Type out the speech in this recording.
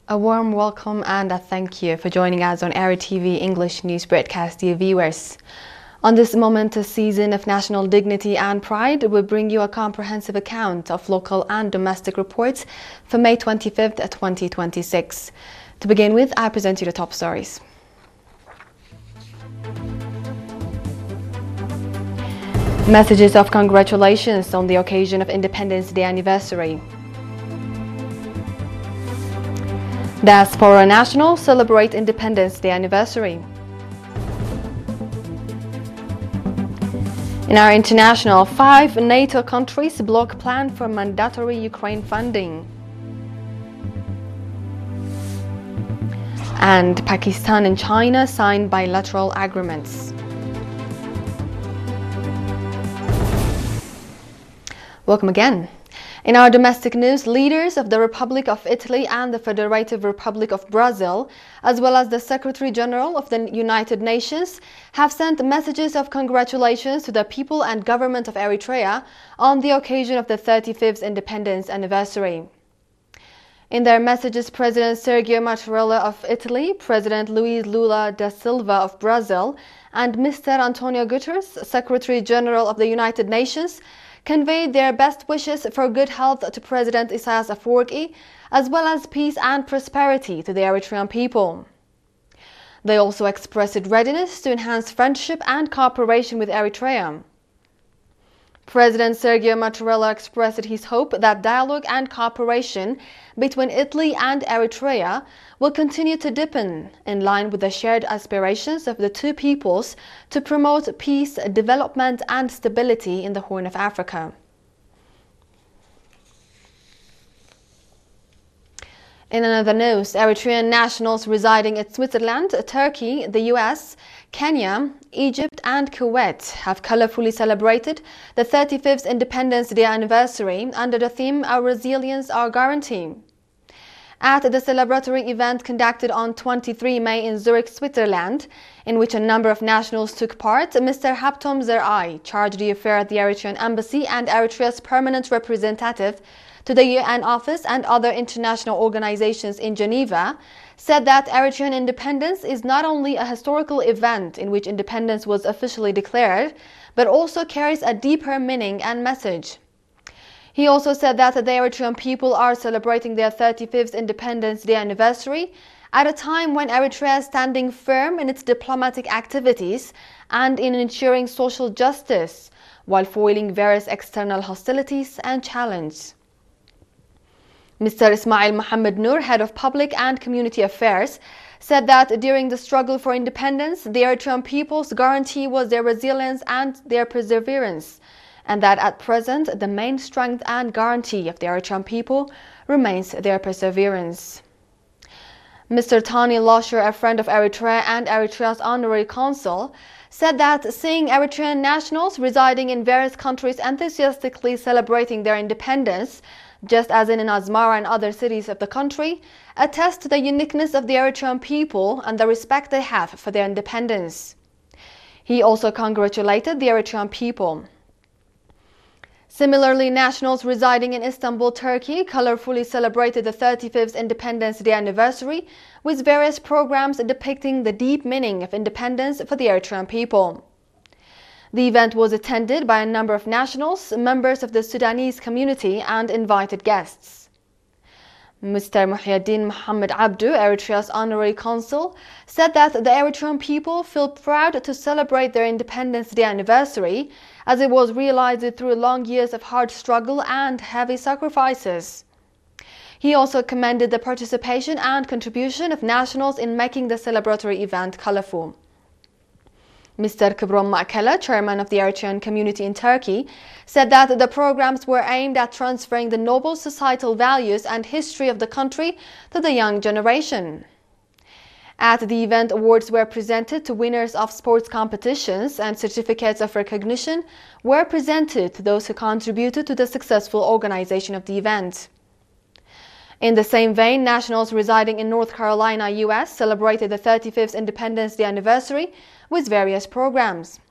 A warm welcome and a thank you for joining us on Aero TV English News Broadcast, dear viewers. On this momentous season of national dignity and pride, we bring you a comprehensive account of local and domestic reports for May 25th, 2026. To begin with, I present you the top stories. Messages of congratulations on the occasion of Independence Day anniversary. Diaspora nationals celebrate Independence Day anniversary. In our international, 5 NATO countries block plan for mandatory Ukraine funding. And Pakistan and China sign bilateral agreements. Welcome again. In our domestic news, leaders of the Republic of Italy and the Federative Republic of Brazil, as well as the Secretary General of the United Nations, have sent messages of congratulations to the people and government of Eritrea on the occasion of the 35th independence anniversary. In their messages, President Sergio Mattarella of Italy, President Luiz Lula da Silva of Brazil, and Mr. Antonio Guterres, Secretary General of the United Nations, conveyed their best wishes for good health to President Isaias Afwerki, as well as peace and prosperity to the Eritrean people. They also expressed readiness to enhance friendship and cooperation with Eritrea. President Sergio Mattarella expressed his hope that dialogue and cooperation between Italy and Eritrea will continue to deepen in line with the shared aspirations of the two peoples to promote peace, development and stability in the Horn of Africa. In another news, Eritrean nationals residing in Switzerland, Turkey, the US, Kenya, Egypt and Kuwait have colorfully celebrated the 35th Independence Day anniversary under the theme Our Resilience, Our Guarantee. At the celebratory event conducted on 23 May in Zurich, Switzerland, in which a number of nationals took part, Mr. Haptom Zerai, chargé d'affaires at the Eritrean Embassy and Eritrea's permanent representative to the UN office and other international organizations in Geneva, said that Eritrean independence is not only a historical event in which independence was officially declared, but also carries a deeper meaning and message. He also said that the Eritrean people are celebrating their 35th Independence Day anniversary at a time when Eritrea is standing firm in its diplomatic activities and in ensuring social justice, while foiling various external hostilities and challenges. Mr. Ismail Mohammed Noor, head of Public and Community Affairs, said that during the struggle for independence, the Eritrean people's guarantee was their resilience and their perseverance, and that at present, the main strength and guarantee of the Eritrean people remains their perseverance. Mr. Tani Lasher, a friend of Eritrea and Eritrea's honorary consul, said that seeing Eritrean nationals residing in various countries enthusiastically celebrating their independence, just as in Asmara and other cities of the country, attests to the uniqueness of the Eritrean people and the respect they have for their independence. He also congratulated the Eritrean people. Similarly, nationals residing in Istanbul, Turkey, colorfully celebrated the 35th Independence Day anniversary with various programs depicting the deep meaning of independence for the Eritrean people. The event was attended by a number of nationals, members of the Sudanese community and invited guests. Mr. Muhyiddin Mohammed Abdu, Eritrea's honorary consul, said that the Eritrean people feel proud to celebrate their Independence Day anniversary as it was realized through long years of hard struggle and heavy sacrifices. He also commended the participation and contribution of nationals in making the celebratory event colorful. Mr. Kibrom Makela, chairman of the Eritrean community in Turkey, said that the programs were aimed at transferring the noble societal values and history of the country to the young generation. At the event, awards were presented to winners of sports competitions and certificates of recognition were presented to those who contributed to the successful organization of the event. In the same vein, nationals residing in North Carolina, US, celebrated the 35th Independence Day anniversary with various programs.